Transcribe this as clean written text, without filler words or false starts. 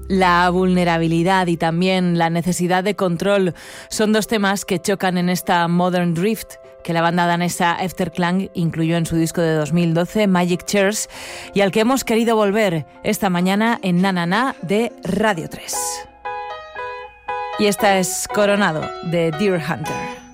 La vulnerabilidad y también la necesidad de control son dos temas que chocan en esta Modern Drift que la banda danesa Efterklang incluyó en su disco de 2012, Magic Chairs, y al que hemos querido volver esta mañana en Na Na Na de Radio 3. Y esta es Coronado, de Deer Hunter.